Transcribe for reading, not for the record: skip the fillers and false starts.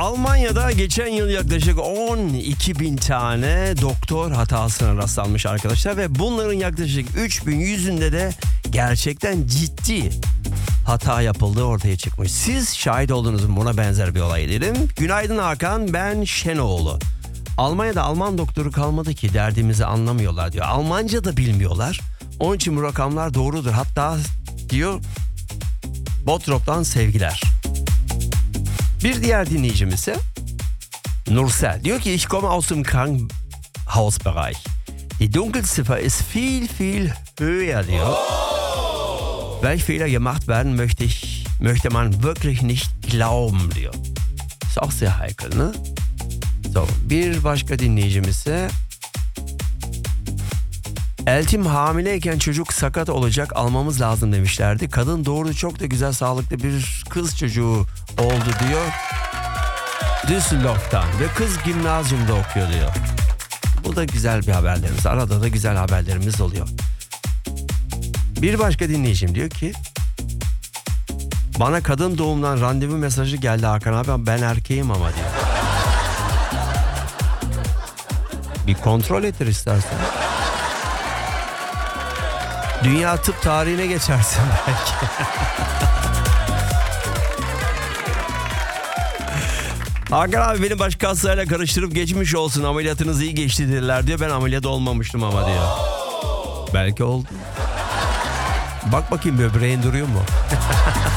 Almanya'da geçen yıl yaklaşık 12 bin tane doktor hatasına rastlanmış arkadaşlar. Ve bunların yaklaşık 3100'ünde de gerçekten ciddi hata yapıldığı ortaya çıkmış. Siz şahit oldunuz mu buna benzer bir olay dedim. Günaydın Hakan, ben Şenoğlu. Almanya'da Alman doktoru kalmadı ki, derdimizi anlamıyorlar diyor. Almanca da bilmiyorlar. Onun için bu rakamlar doğrudur. Hatta diyor Botrop'tan sevgiler. Bir diğer dinleyicimiz ise Nursel. Diyor ki ich komme aus dem Krankenhausbereich. Die Dunkelziffer ist viel höher diyor. Welche Fehler gemacht werden möchte man wirklich nicht glauben diyor. Ist auch sehr heikel, ne? So, bir başka dinleyicimiz ise Eltim hamileyken çocuk sakat olacak, almamız lazım demişlerdi. Kadın doğurdu, çok da güzel sağlıklı bir kız çocuğu oldu diyor. Düsseldorf'tan ve kız gimnazyumda okuyor diyor. Bu da güzel bir haberlerimiz. Arada da güzel haberlerimiz oluyor. Bir başka dinleyicim diyor ki bana kadın doğumdan randevu mesajı geldi Hakan abi, ben erkeğim ama diyor. Bir kontrol ettir istersen. Dünya tıp tarihine geçersin belki. Hakan abi beni başka hastayla karıştırıp geçmiş olsun, ameliyatınız iyi geçti dediler diyor. Ben ameliyat olmamıştım ama diyor. Belki oldu. Bak bakayım böbreğin duruyor mu?